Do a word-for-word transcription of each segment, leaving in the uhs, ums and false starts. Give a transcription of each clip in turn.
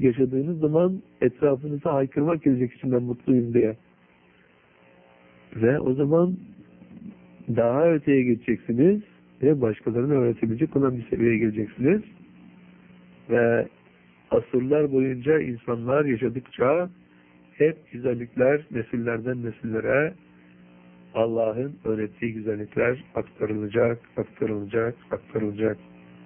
yaşadığınız zaman etrafınıza haykırmak gelecek için ben mutluyum diye. Ve o zaman daha öteye geçeceksiniz ve başkalarına öğretebilecek olan bir seviyeye geleceksiniz. Ve asırlar boyunca insanlar yaşadıkça hep güzellikler nesillerden nesillere Allah'ın öğrettiği güzellikler aktarılacak, aktarılacak, aktarılacak.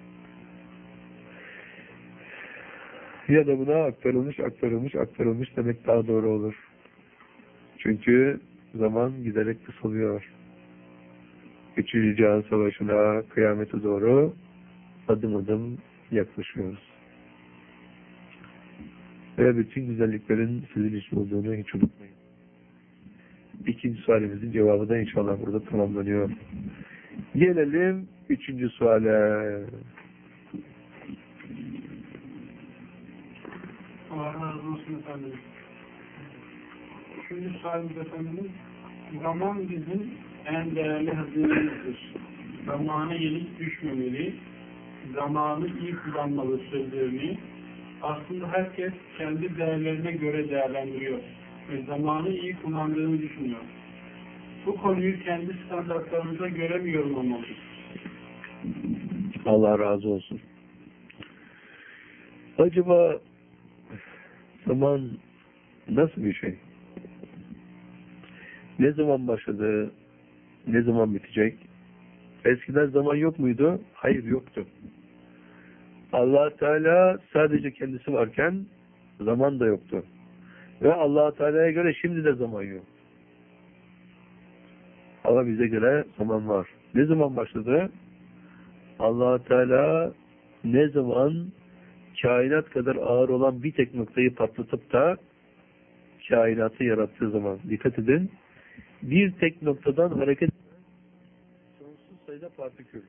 Ya da buna aktarılmış, aktarılmış, aktarılmış demek daha doğru olur. Çünkü zaman giderek kısalıyor. Üçüncü Cihan Savaşı'na, kıyamete doğru adım adım yaklaşıyoruz. Ve bütün güzelliklerin sizin için olduğunu hiç unutmayın. İkinci sualimizin cevabı da inşallah burada tamamlanıyor. Gelelim üçüncü suale. Allah razı olsun efendim. Üçüncü sualimiz efendimiz, zaman bizim en değerli hazinemizdir. Zamana yenik düşmemeli, zamanı iyi kullanmalı sözlerini aslında herkes kendi değerlerine göre değerlendiriyor ve zamanı iyi kullandığını düşünüyor. Bu konuyu kendi standartlarımıza göre mi yorumlamalıyız? Allah razı olsun. Acaba zaman nasıl bir şey? Ne zaman başladı? Ne zaman bitecek? Eskiden zaman yok muydu? Hayır, yoktu. Allah Teala sadece kendisi varken zaman da yoktu. Ve Allah Teala'ya göre şimdi de zaman yok. Ama bize göre zaman var. Ne zaman başladı? Allah Teala ne zaman kainat kadar ağır olan bir tek noktayı patlatıp da kainatı yarattığı zaman. Dikkat edin. Bir tek noktadan hareket eden sonsuz sayıda partikül.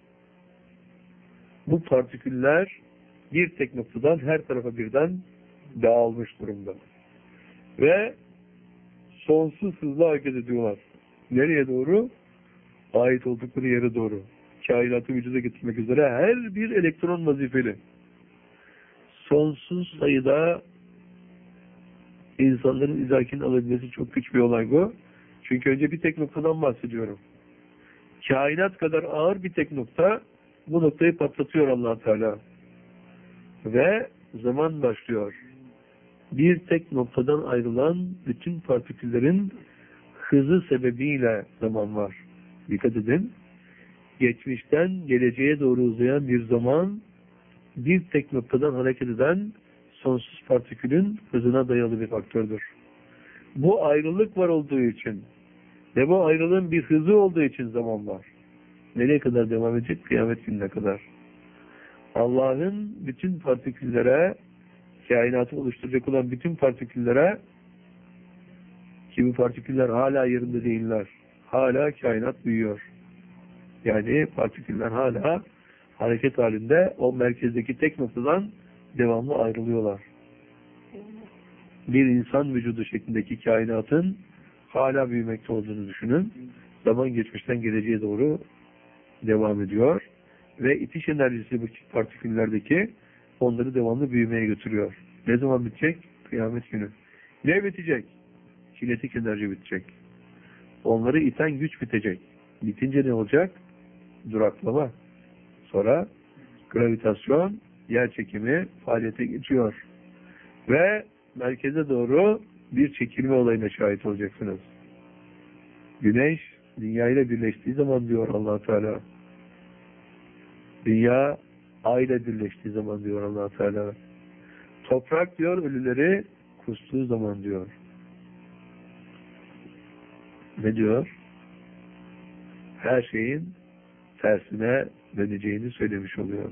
Bu partiküller bir tek noktadan her tarafa birden dağılmış durumda. Ve sonsuz hızla hareket ediyorlar. Nereye doğru? Ait oldukları yere doğru. Kainatı vücuda getirmek üzere her bir elektron vazifeli. Sonsuz sayıda insanların idrakini alabilmesi çok güç bir olay bu. Çünkü önce bir tek noktadan bahsediyorum. Kainat kadar ağır bir tek nokta, bu noktayı patlatıyor Allah Teala. Ve zaman başlıyor. Bir tek noktadan ayrılan bütün partiküllerin hızı sebebiyle zaman var. Dikkat edin. Geçmişten geleceğe doğru uzayan bir zaman, bir tek noktadan hareket eden sonsuz partikülün hızına dayalı bir faktördür. Bu ayrılık var olduğu için ve bu ayrılığın bir hızı olduğu için zaman var. Nereye kadar devam edecek? Kıyamet gününe kadar. Allah'ın bütün partiküllere, kainatı oluşturacak olan bütün partiküllere, ki bu partiküller hala yerinde değiller. Hala kainat büyüyor. Yani partiküller hala hareket halinde o merkezdeki tek noktadan devamlı ayrılıyorlar. Bir insan vücudu şeklindeki kainatın hala büyümekte olduğunu düşünün. Zaman geçmişten geleceğe doğru devam ediyor. Ve itiş enerjisi bu partiküllerdeki onları devamlı büyümeye götürüyor. Ne zaman bitecek? Kıyamet günü. Ne bitecek? Kinetik enerji bitecek. Onları iten güç bitecek. Bitince ne olacak? Duraklama. Sonra gravitasyon, yer çekimi faaliyete geçiyor. Ve merkeze doğru bir çekilme olayına şahit olacaksınız. Güneş dünya ile birleştiği zaman diyor Allah Teala. Dünya ay ile birleştiği zaman diyor Allah Teala. Toprak diyor ölüleri kustuğu zaman diyor. Ne diyor? Her şeyin tersine döneceğini söylemiş oluyor.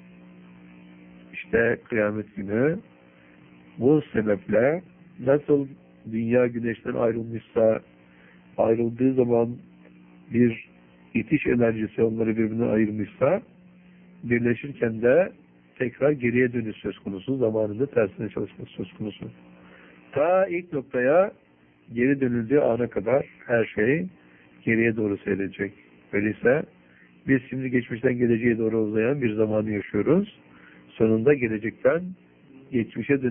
İşte kıyamet günü bu sebeple nasıl dünya güneşten ayrılmışsa, ayrıldığı zaman bir itiş enerjisi onları birbirine ayırmışsa, birleşirken de tekrar geriye dönüş söz konusu, zamanında tersine çalışması söz konusu. Ta ilk noktaya geri dönüldüğü ana kadar her şey geriye doğru seyredecek. Öyleyse biz şimdi geçmişten geleceğe doğru uzayan bir zamanı yaşıyoruz. Sonunda gelecekten geçmişe dönüş